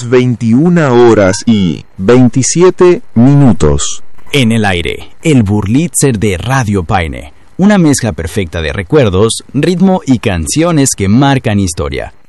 21:27. En el aire, el Burlitzer de Radio Paine. Una mezcla perfecta de recuerdos, ritmo y canciones que marcan historia.